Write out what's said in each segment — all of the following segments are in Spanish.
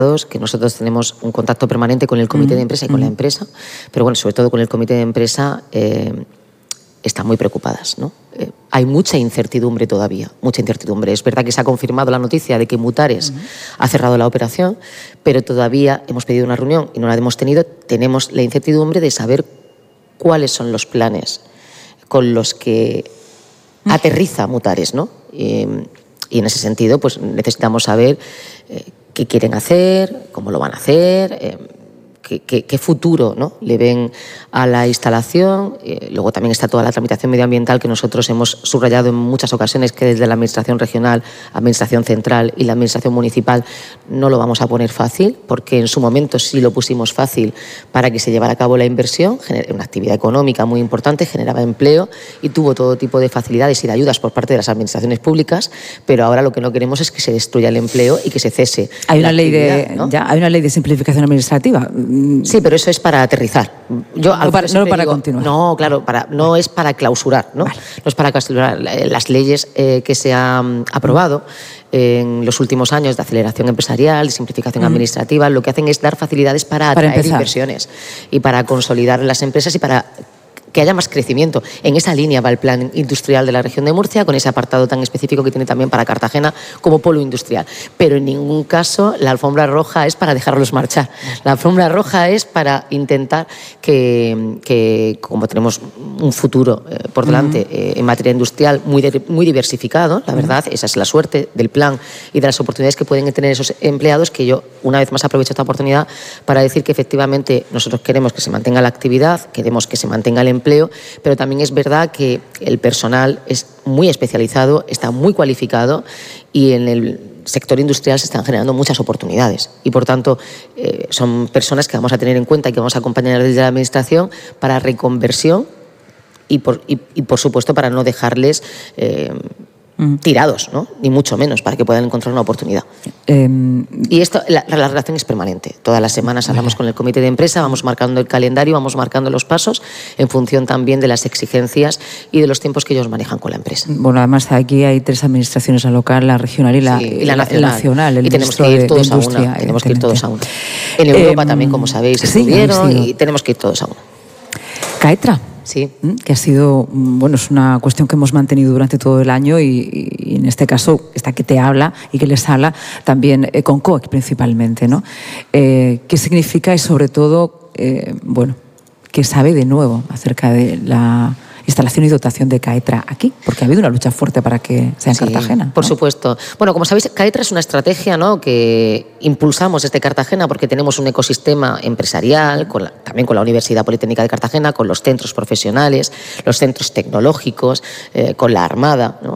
que nosotros tenemos un contacto permanente con el comité de empresa y con la empresa, pero bueno, sobre todo con el comité de empresa, están muy preocupadas, ¿no? Hay mucha incertidumbre todavía, mucha incertidumbre. Es verdad que se ha confirmado la noticia de que Mutares ha cerrado la operación, pero todavía hemos pedido una reunión y no la hemos tenido. Tenemos la incertidumbre de saber cuáles son los planes con los que aterriza Mutares, ¿no? Y en ese sentido, pues necesitamos saber qué quieren hacer, cómo lo van a hacer, qué futuro, ¿no?, le ven a la instalación. Luego también está toda la tramitación medioambiental que nosotros hemos subrayado en muchas ocasiones, que desde la Administración regional, Administración central y la Administración municipal no lo vamos a poner fácil, porque en su momento sí lo pusimos fácil para que se llevara a cabo la inversión, una actividad económica muy importante, generaba empleo y tuvo todo tipo de facilidades y de ayudas por parte de las administraciones públicas, pero ahora lo que no queremos es que se destruya el empleo y que se cese. Hay una ley de simplificación administrativa. Sí, pero eso es para aterrizar. Yo no para continuar. No, claro, no es para clausurar, ¿no? Vale. No es para clausurar. Las leyes que se han aprobado en los últimos años de aceleración empresarial, de simplificación administrativa, lo que hacen es dar facilidades para atraer inversiones y para consolidar las empresas y para que haya más crecimiento. En esa línea va el plan industrial de la región de Murcia, con ese apartado tan específico que tiene también para Cartagena como polo industrial. Pero en ningún caso la alfombra roja es para dejarlos marchar. La alfombra roja es para intentar que como tenemos un futuro por delante en materia industrial muy diversificado, la verdad, esa es la suerte del plan y de las oportunidades que pueden tener esos empleados, que yo una vez más aprovecho esta oportunidad para decir que efectivamente nosotros queremos que se mantenga la actividad, queremos que se mantenga el empleo, pero también es verdad que el personal es muy especializado, está muy cualificado y en el sector industrial se están generando muchas oportunidades y por tanto son personas que vamos a tener en cuenta y que vamos a acompañar desde la Administración para reconversión y por supuesto para no dejarles tirados, ¿no?, ni mucho menos, para que puedan encontrar una oportunidad. Y esto, la relación es permanente. Todas las semanas hablamos con el comité de empresa, vamos marcando el calendario, vamos marcando los pasos en función también de las exigencias y de los tiempos que ellos manejan con la empresa. Bueno, además aquí hay 3 administraciones, la local, la regional y la nacional. Y tenemos que ir todos a una. Tenemos que ir todos a una. En Europa también, como sabéis, estuvieron y tenemos que ir todos a una. Caetra. Sí. Que ha sido, bueno, es una cuestión que hemos mantenido durante todo el año y en este caso, esta que te habla y que les habla, también con COEC principalmente, ¿no? ¿Qué significa y sobre todo, bueno, qué sabe de nuevo acerca de la instalación y dotación de Caetra aquí? Porque ha habido una lucha fuerte para que sea en Cartagena, ¿no? Por supuesto. Bueno, como sabéis, Caetra es una estrategia, ¿no?, que impulsamos desde Cartagena porque tenemos un ecosistema empresarial, también con la Universidad Politécnica de Cartagena, con los centros profesionales, los centros tecnológicos, con la Armada, ¿no?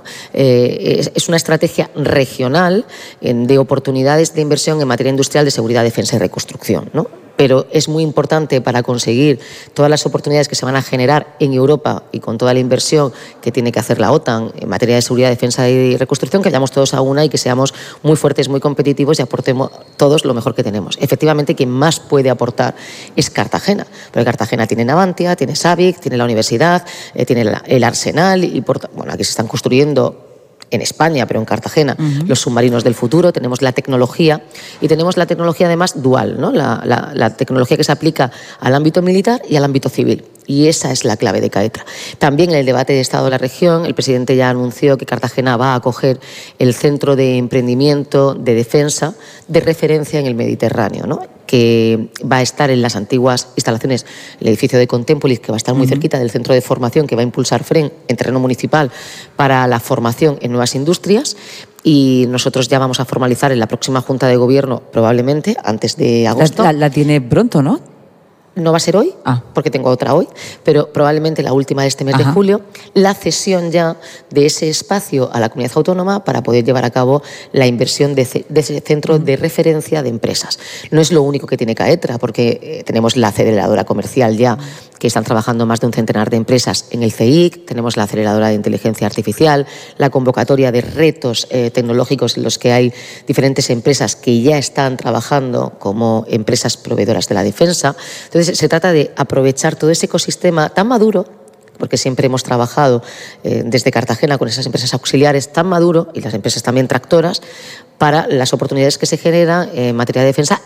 Es una estrategia regional de oportunidades de inversión en materia industrial de seguridad, defensa y reconstrucción, ¿no? Pero es muy importante para conseguir todas las oportunidades que se van a generar en Europa y con toda la inversión que tiene que hacer la OTAN en materia de seguridad, defensa y reconstrucción, que vayamos todos a una y que seamos muy fuertes, muy competitivos y aportemos todos lo mejor que tenemos. Efectivamente, quien más puede aportar es Cartagena, porque Cartagena tiene Navantia, tiene SABIC, tiene la universidad, tiene el arsenal y bueno, aquí se están construyendo en España, pero en Cartagena, los submarinos del futuro, tenemos la tecnología y tenemos la tecnología además dual, ¿no? La tecnología que se aplica al ámbito militar y al ámbito civil. Y esa es la clave de Caetra. También en el debate de Estado de la región, el presidente ya anunció que Cartagena va a acoger el centro de emprendimiento de defensa de referencia en el Mediterráneo, ¿no?, que va a estar en las antiguas instalaciones, el edificio de Contempolis, que va a estar muy cerquita del centro de formación que va a impulsar FREN en terreno municipal para la formación en nuevas industrias. Y nosotros ya vamos a formalizar en la próxima Junta de Gobierno, probablemente antes de agosto. La tiene pronto, ¿no? No va a ser hoy, porque tengo otra hoy, pero probablemente la última de este mes de julio, la cesión ya de ese espacio a la comunidad autónoma para poder llevar a cabo la inversión de ese centro de referencia de empresas. No es lo único que tiene Caetra, porque tenemos la aceleradora comercial ya, que están trabajando más de un centenar de empresas en el CEIC, tenemos la aceleradora de inteligencia artificial, la convocatoria de retos tecnológicos en los que hay diferentes empresas que ya están trabajando como empresas proveedoras de la defensa. Entonces, se trata de aprovechar todo ese ecosistema tan maduro, porque siempre hemos trabajado desde Cartagena con esas empresas auxiliares tan maduro y las empresas también tractoras para las oportunidades que se generan en materia de defensa